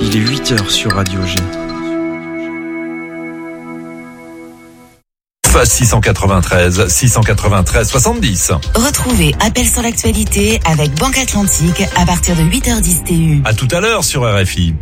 Il est 8h sur Radio G. 693 70. Retrouvez Appel sur l'actualité avec Banque Atlantique à partir de 8h10 TU. À tout à l'heure sur RFI.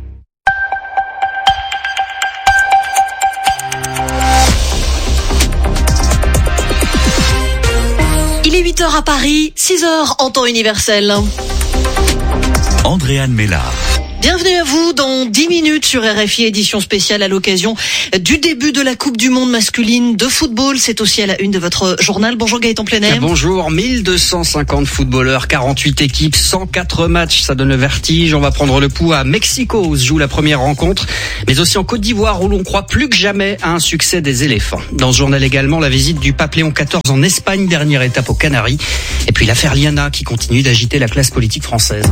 Il est 8h à Paris, 6h en temps universel. Andréane Mélard. Bienvenue à vous dans 10 minutes sur RFI, édition spéciale à l'occasion du début de la Coupe du Monde masculine de football. C'est aussi à la une de votre journal. Bonjour Gaëtan Plenet. Bonjour, 1250 footballeurs, 48 équipes, 104 matchs, ça donne le vertige. On va prendre le pouls à Mexico où se joue la première rencontre, mais aussi en Côte d'Ivoire où l'on croit plus que jamais à un succès des éléphants. Dans ce journal également, la visite du pape Léon XIV en Espagne, dernière étape aux Canaries. Et puis l'affaire Liana qui continue d'agiter la classe politique française.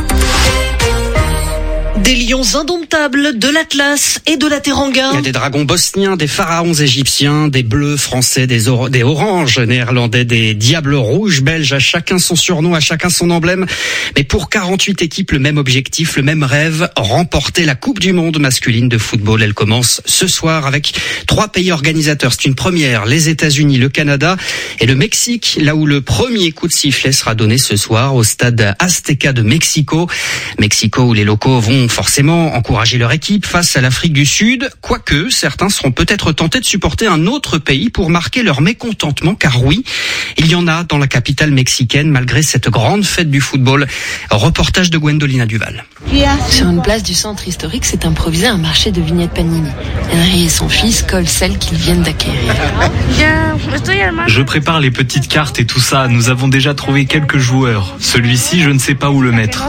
Des lions indomptables, de l'Atlas et de la Teranga. Il y a des dragons bosniens, des pharaons égyptiens, des bleus français, des oranges néerlandais, des diables rouges belges, à chacun son surnom, à chacun son emblème. Mais pour 48 équipes, le même objectif, le même rêve, remporter la Coupe du Monde masculine de football. Elle commence ce soir avec 3 pays organisateurs. C'est une première, les États-Unis, le Canada et le Mexique, là où le premier coup de sifflet sera donné ce soir au stade Azteca de Mexico. Mexico où les locaux vont forcément encourager leur équipe face à l'Afrique du Sud, quoique certains seront peut-être tentés de supporter un autre pays pour marquer leur mécontentement, car oui, il y en a dans la capitale mexicaine malgré cette grande fête du football. Reportage de Gwendolina Duval. Sur une place du centre historique, s'est improvisé un marché de vignettes Panini. Henry et son fils collent celles qu'ils viennent d'acquérir. Je prépare les petites cartes et tout ça. Nous avons déjà trouvé quelques joueurs. Celui-ci, je ne sais pas où le mettre.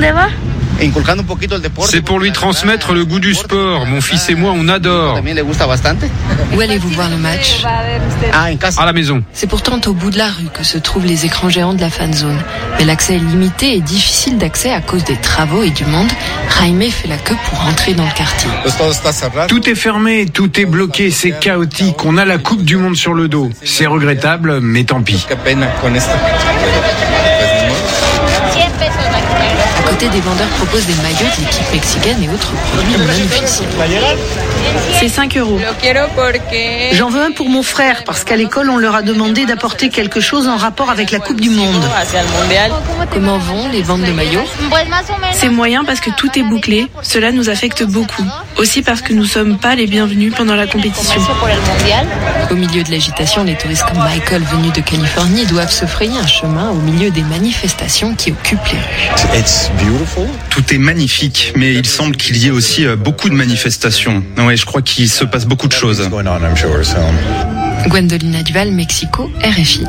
C'est pour lui transmettre le goût du sport. Mon fils et moi, on adore. Où allez-vous voir le match ? À la maison. C'est pourtant au bout de la rue que se trouvent les écrans géants de la fan zone. Mais l'accès est limité et difficile d'accès à cause des travaux et du monde. Jaime fait la queue pour rentrer dans le quartier. Tout est fermé, tout est bloqué, c'est chaotique. On a la Coupe du Monde sur le dos. C'est regrettable, mais tant pis. À côté, des vendeurs proposent des maillots de l'équipe mexicaine et autres produits non officiels. C'est 5 €. J'en veux un pour mon frère, parce qu'à l'école, on leur a demandé d'apporter quelque chose en rapport avec la Coupe du Monde. Comment vont les ventes de maillots ? C'est moyen parce que tout est bouclé. Cela nous affecte beaucoup. Aussi parce que nous ne sommes pas les bienvenus pendant la compétition. Au milieu de l'agitation, les touristes comme Michael, venus de Californie, doivent se frayer un chemin au milieu des manifestations qui occupent les rues. Tout est magnifique, mais il semble qu'il y ait aussi beaucoup de manifestations. Ouais, je crois qu'il se passe beaucoup de choses. Gwendolina Duval, Mexico, RFI.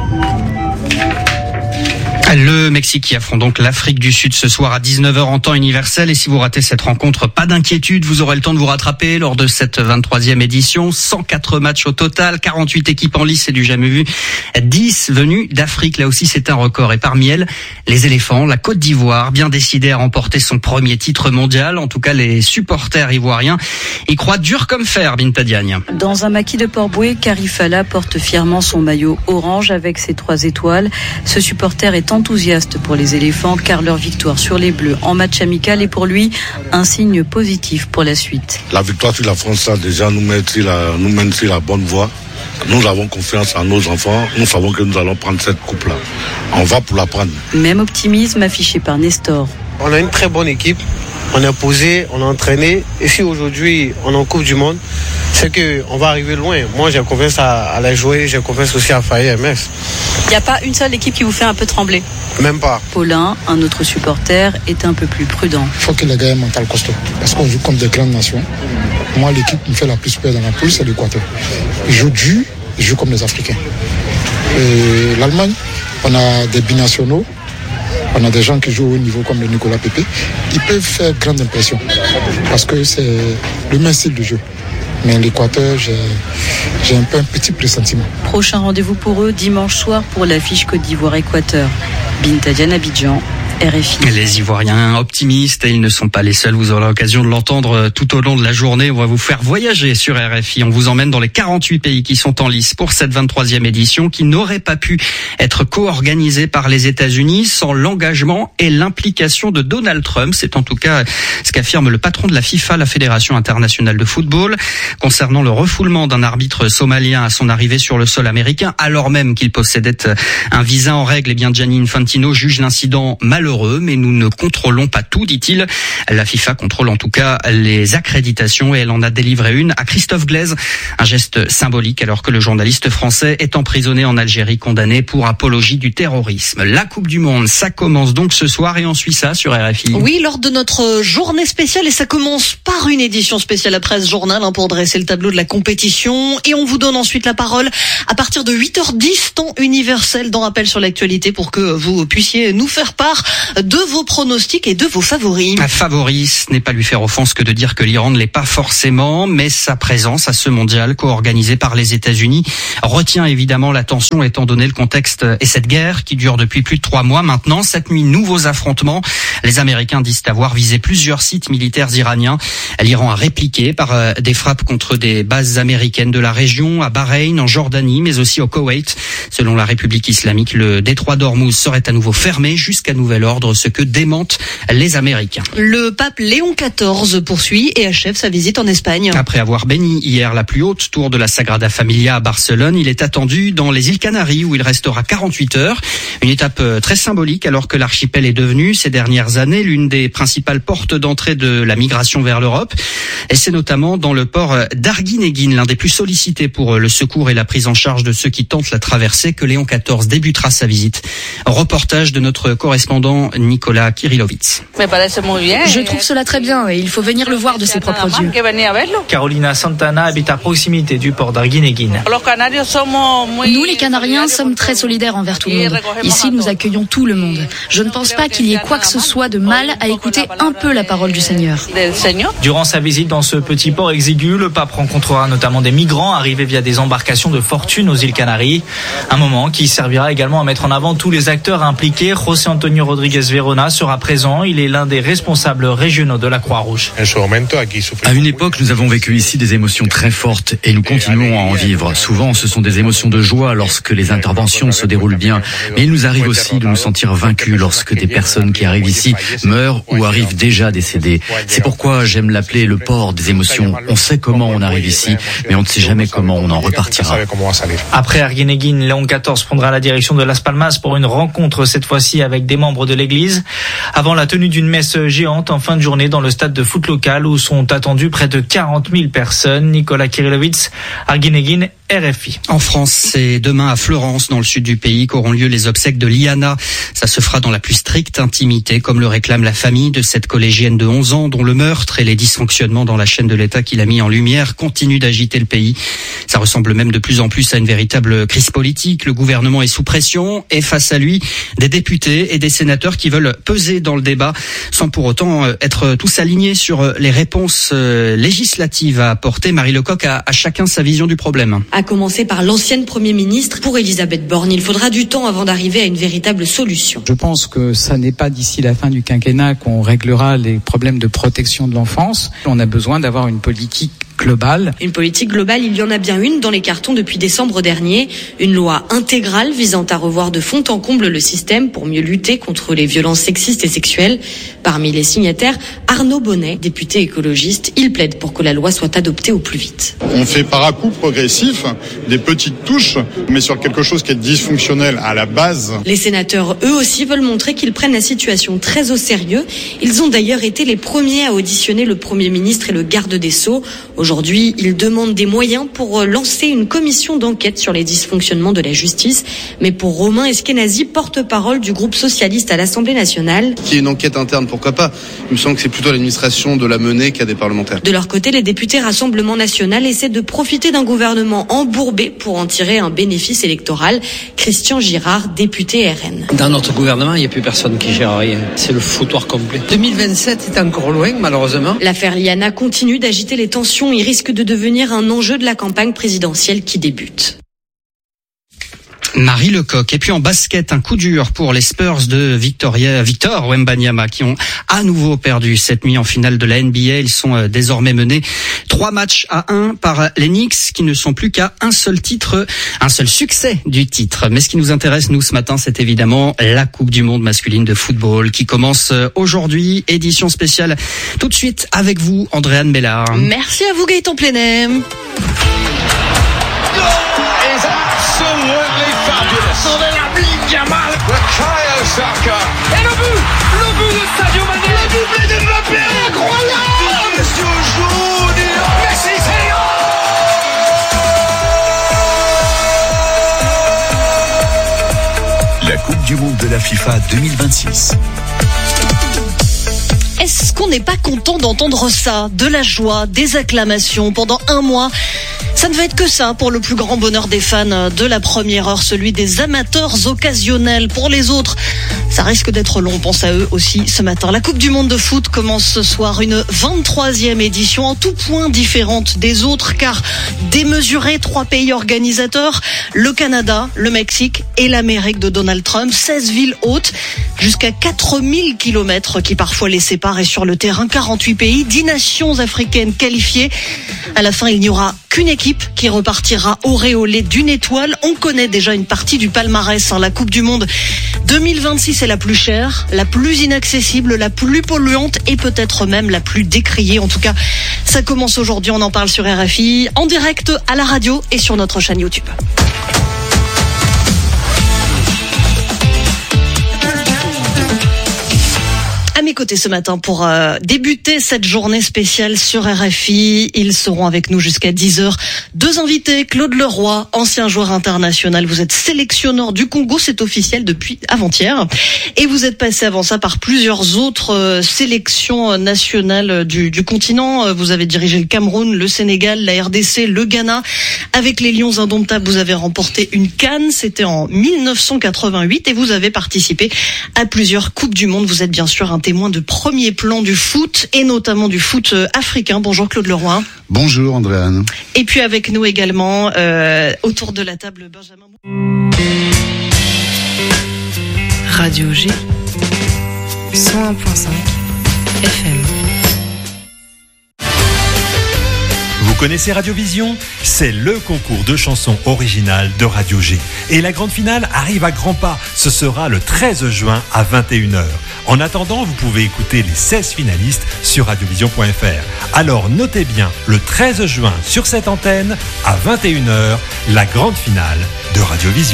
Le Mexique qui affronte donc l'Afrique du Sud ce soir à 19h en temps universel. Et si vous ratez cette rencontre, pas d'inquiétude, vous aurez le temps de vous rattraper lors de cette 23e édition. 104 matchs au total, 48 équipes en lice, c'est du jamais vu. 10 venues d'Afrique, là aussi c'est un record. Et parmi elles, les éléphants, la Côte d'Ivoire, bien décidée à remporter son premier titre mondial. En tout cas, les supporters ivoiriens y croient dur comme fer, Binta Diagne. Dans un maquis de Port-Bouët, Carifala porte fièrement son maillot orange avec ses 3 étoiles. Ce supporter est enthousiaste pour les éléphants car leur victoire sur les Bleus en match amical est pour lui un signe positif pour la suite. La victoire sur la France, ça déjà nous mène sur la bonne voie. Nous avons confiance en nos enfants. Nous savons que nous allons prendre cette coupe-là. On va pour la prendre. Même optimisme affiché par Nestor. On a une très bonne équipe. On est posé, on a entraîné. Et si aujourd'hui on est en Coupe du Monde, c'est qu'on va arriver loin. Moi, j'ai confiance à la jouer, j'ai confiance aussi à Faye MS. Il n'y a pas une seule équipe qui vous fait un peu trembler ? Même pas. Paulin, un autre supporter, est un peu plus prudent. Il faut que les gars aient un mental costaud. Parce qu'on joue comme des grandes nations. Moi, l'équipe qui me fait la plus peur dans la poule, c'est l'Équateur. Ils jouent dur, ils jouent comme les Africains. Et l'Allemagne, on a des binationaux. On a des gens qui jouent au niveau comme le Nicolas Pépé. Ils peuvent faire grande impression parce que c'est le même style de jeu. Mais l'Équateur, j'ai un petit pressentiment. Prochain rendez-vous pour eux dimanche soir pour l'affiche Côte d'Ivoire-Équateur. Binta Diagne, Abidjan, RFI. Les Ivoiriens optimistes, et ils ne sont pas les seuls. Vous aurez l'occasion de l'entendre tout au long de la journée. On va vous faire voyager sur RFI. On vous emmène dans les 48 pays qui sont en lice pour cette 23e édition, qui n'aurait pas pu être co-organisée par les États-Unis sans l'engagement et l'implication de Donald Trump. C'est en tout cas ce qu'affirme le patron de la FIFA, la Fédération internationale de football, concernant le refoulement d'un arbitre somalien à son arrivée sur le sol américain, alors même qu'il possédait un visa en règle. Eh bien, Gianni Infantino juge l'incident malheureux, mais nous ne contrôlons pas tout, dit-il. La FIFA contrôle en tout cas les accréditations, et elle en a délivré une à Christophe Glaise. Un geste symbolique alors que le journaliste français est emprisonné en Algérie, condamné pour apologie du terrorisme. La Coupe du Monde, ça commence donc ce soir, et on suit ça sur RFI. Oui, lors de notre journée spéciale, et ça commence par une édition spéciale après ce journal pour dresser le tableau de la compétition, et on vous donne ensuite la parole à partir de 8h10, temps universel dans Rappel sur l'actualité, pour que vous puissiez nous faire part de vos pronostics et de vos favoris. Un favori, ce n'est pas lui faire offense que de dire que l'Iran ne l'est pas forcément, mais sa présence à ce mondial co-organisé par les États-Unis retient évidemment l'attention, étant donné le contexte et cette guerre qui dure depuis plus de 3 mois maintenant. Cette nuit, nouveaux affrontements. Les Américains disent avoir visé plusieurs sites militaires iraniens. L'Iran a répliqué par des frappes contre des bases américaines de la région, à Bahreïn, en Jordanie, mais aussi au Koweït. Selon la République islamique, le détroit d'Ormuz serait à nouveau fermé jusqu'à nouvel ordre, ce que démentent les Américains. Le pape Léon XIV poursuit et achève sa visite en Espagne. Après avoir béni hier la plus haute tour de la Sagrada Familia à Barcelone, il est attendu dans les îles Canaries, où il restera 48 heures. Une étape très symbolique, alors que l'archipel est devenu ces dernières années l'une des principales portes d'entrée de la migration vers l'Europe. Et c'est notamment dans le port d'Arguinéguín, l'un des plus sollicités pour le secours et la prise en charge de ceux qui tentent la traversée, que Léon XIV débutera sa visite. Reportage de notre correspondant Nicolas Kirilovitz. Je trouve cela très bien, et il faut venir le voir de ses propres yeux. Carolina Santana habite à proximité du port d'Arguinéguín. Nous, les Canariens, sommes très solidaires envers tout le monde. Ici, nous accueillons tout le monde. Je ne pense pas qu'il y ait quoi que ce soit de mal à écouter un peu la parole du Seigneur. Durant sa visite dans ce petit port exigu, le pape rencontrera notamment des migrants arrivés via des embarcations de fortune aux îles Canaries. Un moment qui servira également à mettre en avant tous les acteurs impliqués. José Antonio Rodríguez Verona sera présent. Il est l'un des responsables régionaux de la Croix-Rouge. À une époque, nous avons vécu ici des émotions très fortes, et nous continuons à en vivre. Souvent, ce sont des émotions de joie lorsque les interventions se déroulent bien. Mais il nous arrive aussi de nous sentir vaincus lorsque des personnes qui arrivent ici meurent ou arrivent déjà décédées. C'est pourquoi j'aime l'appeler le port des émotions. On sait comment on arrive ici, mais on ne sait jamais comment on en repartira. Après Arguinéguín, Léon XIV prendra la direction de Las Palmas pour une rencontre, cette fois-ci avec des membres de l'église, avant la tenue d'une messe géante en fin de journée dans le stade de foot local, où sont attendues près de 40 000 personnes. Nicolas Kirilovitz, Arguinéguín, RFI. En France, c'est demain à Florence, dans le sud du pays, qu'auront lieu les obsèques de Liana. Ça se fera dans la plus stricte intimité, comme le réclame la famille de cette collégienne de 11 ans, dont le meurtre et les dysfonctionnements dans la chaîne de l'État qu'il a mis en lumière continuent d'agiter le pays. Ça ressemble même de plus en plus à une véritable crise politique. Le gouvernement est sous pression, et face à lui, des députés et des sénateurs qui veulent peser dans le débat, sans pour autant être tous alignés sur les réponses législatives à apporter. Marie Lecoq a chacun sa vision du problème. À commencer par l'ancienne Premier ministre. Pour Elisabeth Borne, il faudra du temps avant d'arriver à une véritable solution. Je pense que ça n'est pas d'ici la fin du quinquennat qu'on réglera les problèmes de protection de l'enfance. On a besoin d'avoir une politique globale. Une politique globale, il y en a bien une dans les cartons depuis décembre dernier. Une loi intégrale visant à revoir de fond en comble le système pour mieux lutter contre les violences sexistes et sexuelles. Parmi les signataires, Arnaud Bonnet, député écologiste. Il plaide pour que la loi soit adoptée au plus vite. On fait par à-coups progressifs des petites touches, mais sur quelque chose qui est dysfonctionnel à la base. Les sénateurs, eux aussi, veulent montrer qu'ils prennent la situation très au sérieux. Ils ont d'ailleurs été les premiers à auditionner le Premier ministre et le garde des Sceaux. Aujourd'hui, ils demandent des moyens pour lancer une commission d'enquête sur les dysfonctionnements de la justice. Mais pour Romain Eskenazi, porte-parole du groupe socialiste à l'Assemblée nationale, qu'il y ait une enquête interne, pourquoi pas. Il me semble que c'est plutôt à l'administration de la mener qu'à des parlementaires. De leur côté, les députés Rassemblement National essaient de profiter d'un gouvernement embourbé pour en tirer un bénéfice électoral. Christian Girard, député RN. Dans notre gouvernement, il n'y a plus personne qui gère rien. C'est le foutoir complet. 2027 est encore loin, malheureusement. L'affaire Liana continue d'agiter les tensions et risque de devenir un enjeu de la campagne présidentielle qui débute. Marie Lecoq. Et puis en basket, un coup dur pour les Spurs de Victor Wembanyama qui ont à nouveau perdu cette nuit en finale de la NBA. Ils sont désormais menés 3-1 par les Knicks qui ne sont plus qu'à un seul succès du titre. Mais ce qui nous intéresse, nous, ce matin, c'est évidemment la Coupe du Monde masculine de football qui commence aujourd'hui. Édition spéciale tout de suite avec vous, Andréane Mélard. Merci à vous, Gaëtan Plenet. Sur de la ligne Yamal, Bukayo Saka. Et le but de Sadio Mané, le doublé de Mbappé, incroyable. Monsieur Junior, Messi, La Coupe du Monde de la FIFA 2026. Est-ce qu'on n'est pas content d'entendre ça? De la joie, des acclamations pendant un mois. Ça ne va être que ça pour le plus grand bonheur des fans de la première heure, celui des amateurs occasionnels. Pour les autres, ça risque d'être long, on pense à eux aussi ce matin. La Coupe du Monde de foot commence ce soir, une 23e édition en tout point différente des autres, car démesurés, 3 pays organisateurs, le Canada, le Mexique et l'Amérique de Donald Trump, 16 villes hautes, jusqu'à 4000 kilomètres qui parfois les séparent, et sur le terrain, 48 pays, 10 nations africaines qualifiées. À la fin, il n'y aura qu'une équipe qui repartira auréolée d'une étoile. On connaît déjà une partie du palmarès. La Coupe du Monde 2026 est la plus chère, la plus inaccessible, la plus polluante et peut-être même la plus décriée. En tout cas, ça commence aujourd'hui. On en parle sur RFI, en direct à la radio et sur notre chaîne YouTube. À mes côtés ce matin pour débuter cette journée spéciale sur RFI. Ils seront avec nous jusqu'à 10h. 2 invités, Claude Leroy, ancien joueur international. Vous êtes sélectionneur du Congo, c'est officiel depuis avant-hier. Et vous êtes passé avant ça par plusieurs autres sélections nationales du continent. Vous avez dirigé le Cameroun, le Sénégal, la RDC, le Ghana. Avec les Lions indomptables, vous avez remporté une CAN. C'était en 1988 et vous avez participé à plusieurs Coupes du Monde. Vous êtes bien sûr un témoin de premier plan du foot et notamment du foot africain. Bonjour Claude Leroy. Bonjour Andréane. Et puis avec nous également autour de la table Benjamin. Radio G 101.5 FM. Vous connaissez Radiovision? C'est le concours de chansons originales de Radio G. Et la grande finale arrive à grands pas. Ce sera le 13 juin à 21h. En attendant, vous pouvez écouter les 16 finalistes sur radiovision.fr. Alors notez bien, le 13 juin sur cette antenne, à 21h, la grande finale de Radiovision.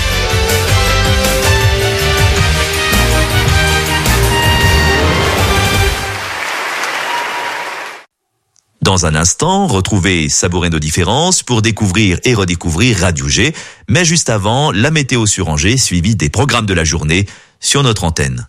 Dans un instant, retrouvez Savourer nos différences pour découvrir et redécouvrir Radio G. Mais juste avant, la météo sur Angers, suivie des programmes de la journée sur notre antenne.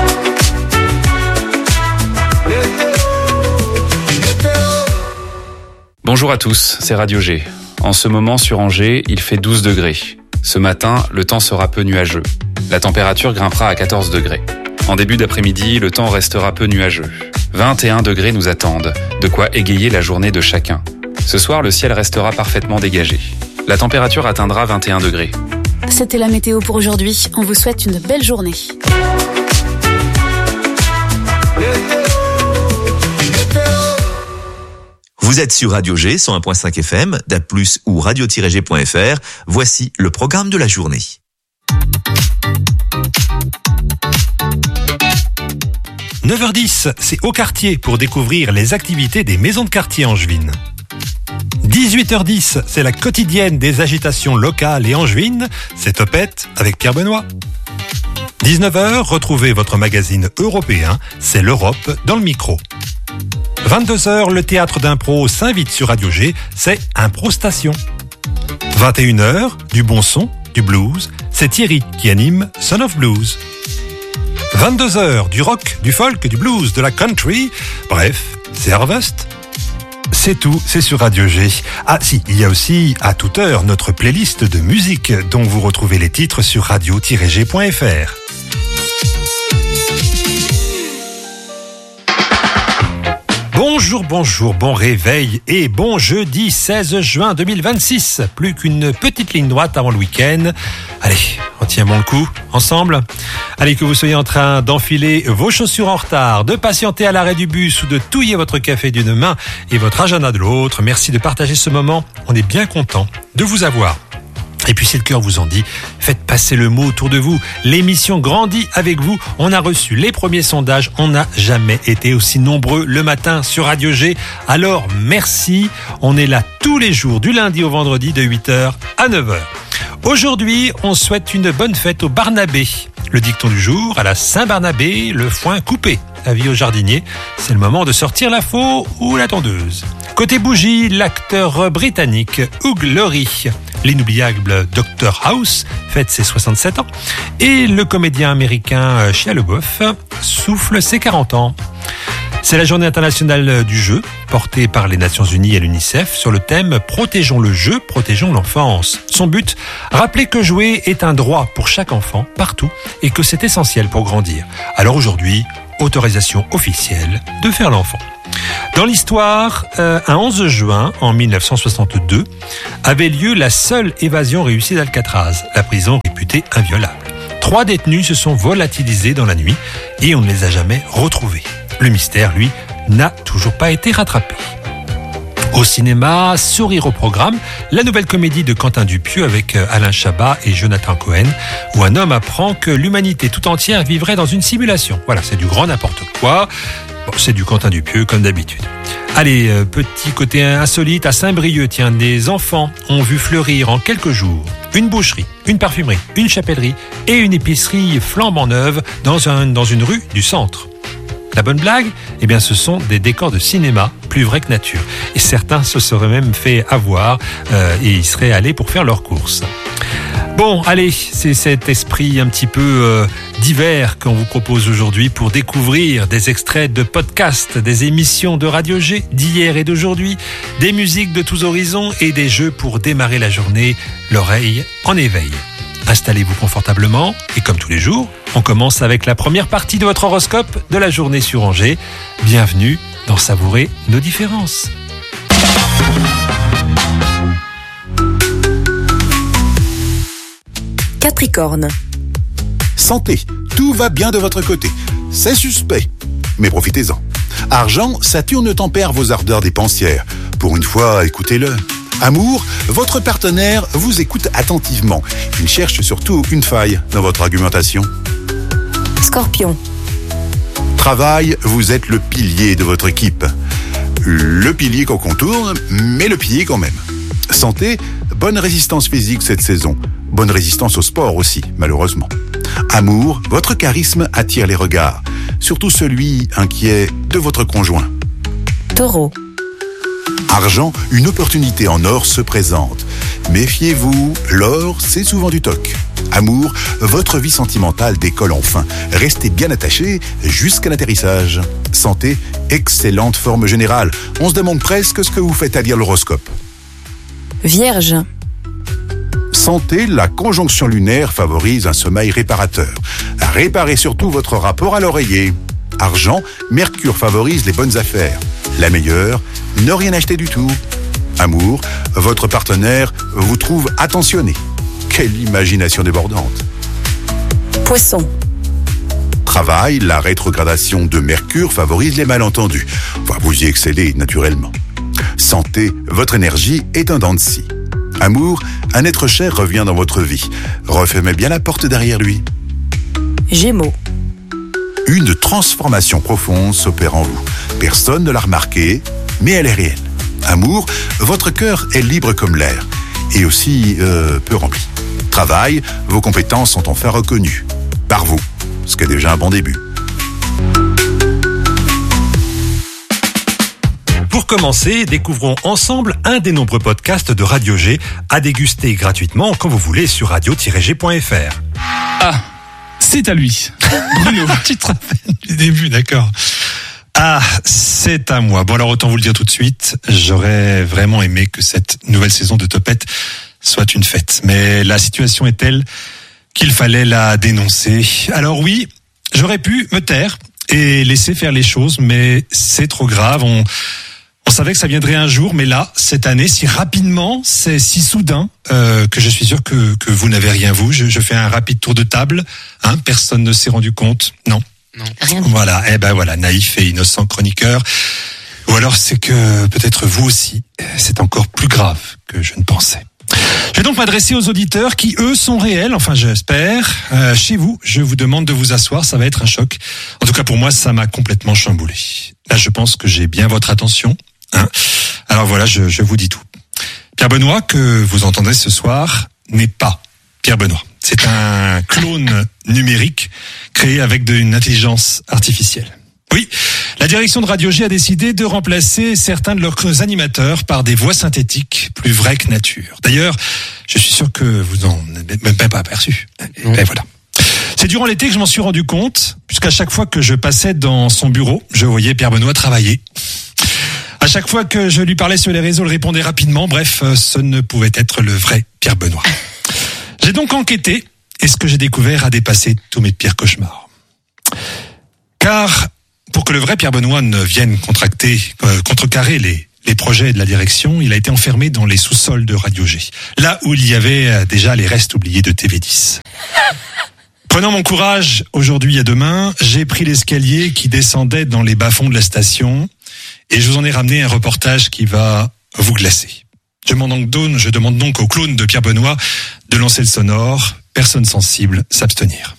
Bonjour à tous, c'est Radio G. En ce moment sur Angers, il fait 12 degrés. Ce matin, le temps sera peu nuageux. La température grimpera à 14 degrés. En début d'après-midi, le temps restera peu nuageux. 21 degrés nous attendent, de quoi égayer la journée de chacun. Ce soir, le ciel restera parfaitement dégagé. La température atteindra 21 degrés. C'était la météo pour aujourd'hui. On vous souhaite une belle journée. Vous êtes sur Radio G 101.5 FM, DAB+, ou radio-g.fr. Voici le programme de la journée. « 9h10, c'est au quartier pour découvrir les activités des maisons de quartier angevines. 18h10, c'est la quotidienne des agitations locales et angevines, c'est Topette avec Pierre Benoît. 19h, retrouvez votre magazine européen, c'est l'Europe dans le micro. 22h, le théâtre d'impro s'invite sur Radio G, c'est Impro Station. 21h, du bon son, du blues, c'est Thierry qui anime Son of Blues. 22h, du rock, du folk, du blues, de la country, bref, c'est Harvest. C'est tout, c'est sur Radio G. Ah si, il y a aussi à toute heure notre playlist de musique dont vous retrouvez les titres sur radio-g.fr. Bonjour, bon réveil et bon jeudi 16 juin 2026. Plus qu'une petite ligne droite avant le week-end. Allez, on tient bon le coup, ensemble. Allez, que vous soyez en train d'enfiler vos chaussures en retard, de patienter à l'arrêt du bus ou de touiller votre café d'une main et votre agenda de l'autre. Merci de partager ce moment. On est bien content de vous avoir. Et puis si le cœur vous en dit, faites passer le mot autour de vous. L'émission grandit avec vous. On a reçu les premiers sondages. On n'a jamais été aussi nombreux le matin sur Radio G. Alors merci. On est là tous les jours du lundi au vendredi de 8h à 9h. Aujourd'hui, on souhaite une bonne fête au Barnabé. Le dicton du jour, à la Saint-Barnabé, le foin coupé. Avis aux jardiniers, c'est le moment de sortir la faux ou la tondeuse. Côté bougie, l'acteur britannique Hugh Laurie, l'inoubliable Dr House, fête ses 67 ans, et le comédien américain Shia LaBeouf souffle ses 40 ans. C'est la journée internationale du jeu, portée par les Nations Unies et l'UNICEF sur le thème « Protégeons le jeu, protégeons l'enfance ». Son but, rappeler que jouer est un droit pour chaque enfant, partout, et que c'est essentiel pour grandir. Alors aujourd'hui, autorisation officielle de faire l'enfant. Dans l'histoire, un 11 juin, en 1962, avait lieu la seule évasion réussie d'Alcatraz, la prison réputée inviolable. 3 détenus se sont volatilisés dans la nuit et on ne les a jamais retrouvés. Le mystère, lui, n'a toujours pas été rattrapé. Au cinéma, Sourire au programme, la nouvelle comédie de Quentin Dupieux avec Alain Chabat et Jonathan Cohen, où un homme apprend que l'humanité tout entière vivrait dans une simulation. Voilà, c'est du grand n'importe quoi. Bon, c'est du Quentin Dupieux comme d'habitude. Allez, petit côté insolite, à Saint-Brieuc, tiens, des enfants ont vu fleurir en quelques jours une boucherie, une parfumerie, une chapellerie et une épicerie flambant neuve dans une rue du centre. La bonne blague, eh bien, ce sont des décors de cinéma plus vrais que nature. Et certains se seraient même fait avoir et ils seraient allés pour faire leurs courses. Bon, allez, c'est cet esprit un petit peu divers qu'on vous propose aujourd'hui pour découvrir des extraits de podcasts, des émissions de Radio G d'hier et d'aujourd'hui, des musiques de tous horizons et des jeux pour démarrer la journée, l'oreille en éveil. Installez-vous confortablement et comme tous les jours, on commence avec la première partie de votre horoscope de la journée sur Angers. Bienvenue dans Savourer nos différences. Capricorne. Santé, tout va bien de votre côté. C'est suspect, mais profitez-en. Argent, Saturne tempère vos ardeurs dépensières. Pour une fois, écoutez-le. Amour, votre partenaire vous écoute attentivement. Il cherche surtout une faille dans votre argumentation. Scorpion. Travail, vous êtes le pilier de votre équipe. Le pilier qu'on contourne, mais le pilier quand même. Santé, bonne résistance physique cette saison. Bonne résistance au sport aussi, malheureusement. Amour, votre charisme attire les regards. Surtout celui inquiet de votre conjoint. Taureau. Argent, une opportunité en or se présente. Méfiez-vous, l'or, c'est souvent du toc. Amour, votre vie sentimentale décolle enfin. Restez bien attachés jusqu'à l'atterrissage. Santé, excellente forme générale. On se demande presque ce que vous faites à lire l'horoscope. Vierge. Santé, la conjonction lunaire favorise un sommeil réparateur. Réparez surtout votre rapport à l'oreiller. Argent, Mercure favorise les bonnes affaires. La meilleure, ne rien acheter du tout. Amour, votre partenaire vous trouve attentionné. Quelle imagination débordante. Poisson. Travail, la rétrogradation de Mercure favorise les malentendus. Enfin, vous y excellez naturellement. Santé, votre énergie est un dent de scie. Amour, un être cher revient dans votre vie. Refermez bien la porte derrière lui. Gémeaux. Une transformation profonde s'opère en vous. Personne ne l'a remarqué, mais elle est réelle. Amour, votre cœur est libre comme l'air, et aussi peu rempli. Travail, vos compétences sont enfin reconnues. Par vous, ce qui est déjà un bon début. Pour commencer, découvrons ensemble un des nombreux podcasts de Radio G à déguster gratuitement quand vous voulez sur radio-g.fr. Ah, c'est à lui. Bruno, tu te rappelles du début, d'accord. Ah, c'est à moi. Bon, alors autant vous le dire tout de suite, j'aurais vraiment aimé que cette nouvelle saison de Topette soit une fête. Mais la situation est telle qu'il fallait la dénoncer. Alors oui, j'aurais pu me taire et laisser faire les choses, mais c'est trop grave. On savait que ça viendrait un jour, mais là, cette année, si rapidement, c'est si soudain, que je suis sûr que vous n'avez rien vu. Je fais un rapide tour de table. Personne ne s'est rendu compte. Non. Rien. Voilà. Voilà, naïf et innocent chroniqueur. Ou alors c'est que peut-être vous aussi, c'est encore plus grave que je ne pensais. Je vais donc m'adresser aux auditeurs qui, eux, sont réels, enfin j'espère. Chez vous, je vous demande de vous asseoir, ça va être un choc. En tout cas pour moi, ça m'a complètement chamboulé. Là, je pense que j'ai bien votre attention. Alors voilà, je vous dis tout. Pierre Benoît, que vous entendez ce soir, n'est pas Pierre Benoît. C'est un clone numérique créé avec une intelligence artificielle. Oui, la direction de Radio G a décidé de remplacer certains de leurs animateurs par des voix synthétiques plus vraies que nature. D'ailleurs, je suis sûr que vous en avez même pas aperçu. Et voilà. C'est durant l'été que je m'en suis rendu compte, puisqu'à chaque fois que je passais dans son bureau, je voyais Pierre Benoît travailler. À chaque fois que je lui parlais sur les réseaux, il répondait rapidement. Bref, ce ne pouvait être le vrai Pierre Benoît. J'ai donc enquêté, et ce que j'ai découvert a dépassé tous mes pires cauchemars. Car pour que le vrai Pierre Benoît ne vienne contrecarrer les projets de la direction, il a été enfermé dans les sous-sols de Radio G, là où il y avait déjà les restes oubliés de TV10. Prenant mon courage aujourd'hui et demain, j'ai pris l'escalier qui descendait dans les bas-fonds de la station et je vous en ai ramené un reportage qui va vous glacer. Je demande donc au clone de Pierre Benoît de lancer le sonore. Personne sensible, s'abstenir.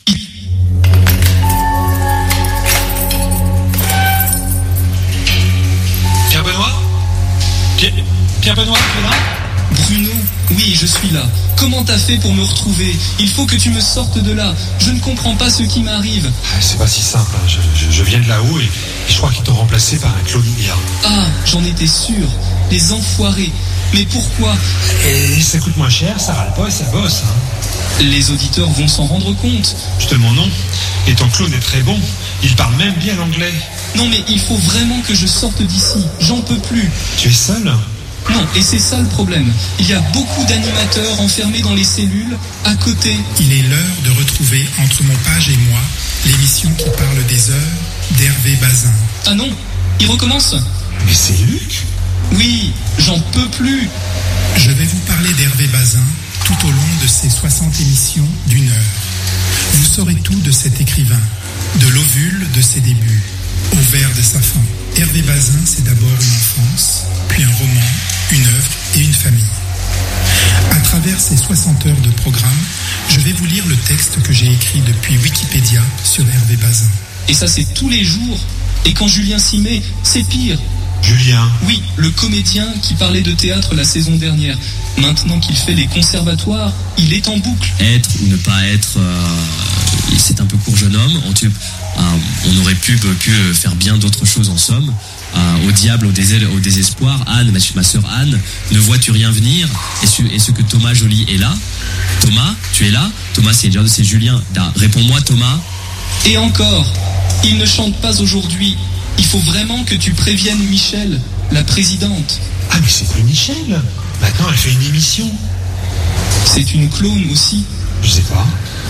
Pierre Benoît ? Pierre Benoît, tu es là ? Bruno, oui, je suis là. Comment t'as fait pour me retrouver ? Il faut que tu me sortes de là. Je ne comprends pas ce qui m'arrive. C'est pas si simple. Je viens de là-haut et je crois qu'ils t'ont remplacé par un clone IA. Ah, j'en étais sûr. Les enfoirés. Mais pourquoi ? Et ça coûte moins cher, ça râle pas et ça bosse. Les auditeurs vont s'en rendre compte. Je te demande non. Et ton clone est très bon. Il parle même bien l'anglais. Non mais il faut vraiment que je sorte d'ici. J'en peux plus. Tu es seul ? Non, et c'est ça le problème. Il y a beaucoup d'animateurs enfermés dans les cellules, à côté. Il est l'heure de retrouver Entre mon page et moi, l'émission qui parle des heures d'Hervé Bazin. Ah non, il recommence. Mais c'est Luc ? Oui, j'en peux plus. Je vais vous parler d'Hervé Bazin tout au long de ces 60 émissions d'1 heure. Vous saurez tout de cet écrivain, de l'ovule de ses débuts, au vers de sa fin. Hervé Bazin, c'est d'abord une enfance, puis un roman, une œuvre et une famille. À travers ces 60 heures de programme, je vais vous lire le texte que j'ai écrit depuis Wikipédia sur Hervé Bazin. Et ça, c'est tous les jours. Et quand Julien s'y met, c'est pire. Julien ? Oui, le comédien qui parlait de théâtre la saison dernière. Maintenant qu'il fait les conservatoires, il est en boucle. Être ou ne pas être, c'est un peu court jeune homme. On aurait pu faire bien d'autres choses en somme. Au diable, au désespoir. Anne, ma sœur Anne, ne vois-tu rien venir ? Est-ce que Thomas Joly est là ? Thomas, tu es là ? Thomas, c'est Julien. Réponds-moi, Thomas. Et encore, il ne chante pas aujourd'hui. Il faut vraiment que tu préviennes Michel, la présidente. Ah mais c'est plus Michel. Maintenant elle fait une émission. C'est une clone aussi. Je sais pas.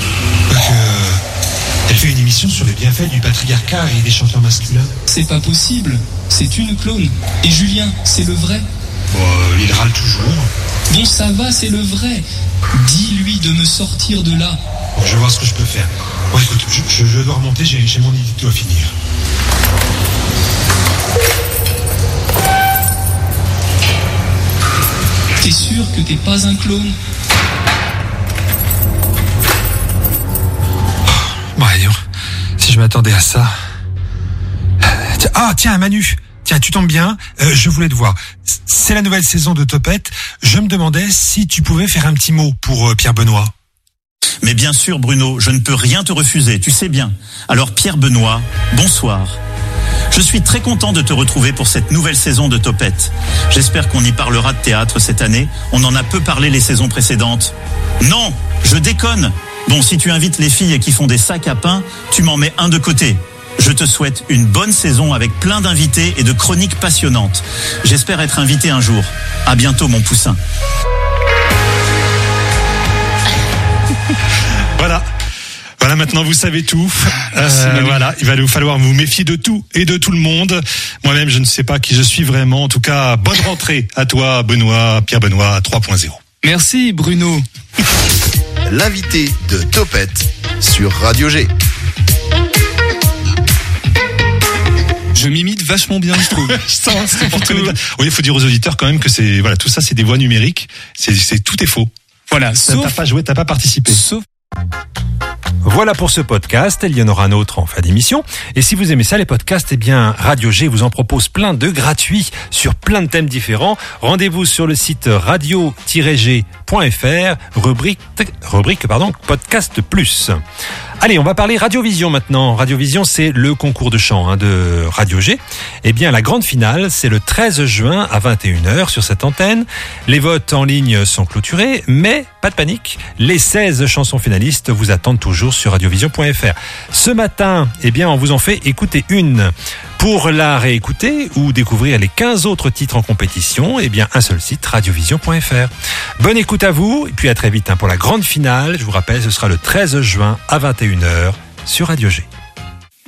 Elle fait une émission sur les bienfaits du patriarcat et des chanteurs masculins. C'est pas possible. C'est une clone. Et Julien, c'est le vrai. Il râle toujours. Bon, ça va, c'est le vrai. Dis-lui de me sortir de là. Je vais voir ce que je peux faire. Bon, écoute, je dois remonter, j'ai mon édito à finir. T'es sûr que t'es pas un clone ? Bon, allez, si je m'attendais à ça... Tiens, Manu, tiens, tu tombes bien, je voulais te voir. C'est la nouvelle saison de Topette. Je me demandais si tu pouvais faire un petit mot pour Pierre Benoît. Mais bien sûr, Bruno, je ne peux rien te refuser, tu sais bien. Alors Pierre Benoît, bonsoir. Je suis très content de te retrouver pour cette nouvelle saison de Topette. J'espère qu'on y parlera de théâtre cette année. On en a peu parlé les saisons précédentes. Non, je déconne. Bon, si tu invites les filles qui font des sacs à pain, tu m'en mets un de côté. Je te souhaite une bonne saison avec plein d'invités et de chroniques passionnantes. J'espère être invité un jour. À bientôt, mon poussin. Voilà. Voilà, maintenant vous savez tout. Voilà, il va nous falloir vous méfier de tout et de tout le monde. Moi-même, je ne sais pas qui je suis vraiment. En tout cas, bonne rentrée à toi, Benoît, Pierre Benoît 3.0. Merci, Bruno. L'invité de Topette sur Radio G. Je m'imite vachement bien, je trouve. Oui, il faut dire aux auditeurs quand même que c'est voilà, tout ça, c'est des voix numériques. Tout est faux. Voilà. T'as pas joué, t'as pas participé. Voilà pour ce podcast, il y en aura un autre en fin d'émission. Et si vous aimez ça, les podcasts, eh bien, Radio G vous en propose plein de gratuits sur plein de thèmes différents. Rendez-vous sur le site radio-g.fr, rubrique podcast plus. Allez, on va parler Radiovision maintenant. Radiovision, c'est le concours de chant de Radio G. Eh bien, la grande finale, c'est le 13 juin à 21h sur cette antenne. Les votes en ligne sont clôturés, mais pas de panique. Les 16 chansons finalistes vous attendent toujours sur radiovision.fr. Ce matin, eh bien, on vous en fait écouter une. Pour la réécouter ou découvrir les 15 autres titres en compétition, eh bien, un seul site, radiovision.fr. Bonne écoute à vous, et puis à très vite pour la grande finale. Je vous rappelle, ce sera le 13 juin à 21h sur Radio G.